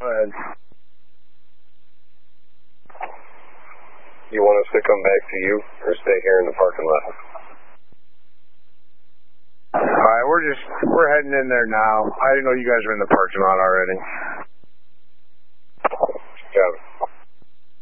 Go ahead. You want us to come back to you or stay here in the parking lot? Alright, we're heading in there now. I didn't know you guys were in the parking lot already.